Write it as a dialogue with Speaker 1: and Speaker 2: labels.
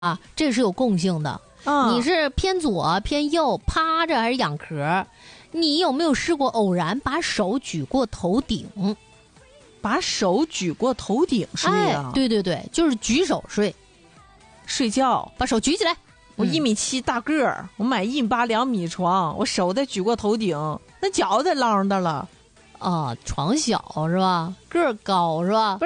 Speaker 1: 啊，这是有共性的。你是偏左偏右，趴着还是仰壳？你有没有试过偶然把手举过头顶？
Speaker 2: 把手举过头顶睡啊？
Speaker 1: 对对对，就是举手
Speaker 2: 睡觉，
Speaker 1: 把手举起来。
Speaker 2: 我1.7米大个儿，我买1.8米2米床，我手得举过头顶，那脚得落上的了。
Speaker 1: 床小是吧？个儿高是吧？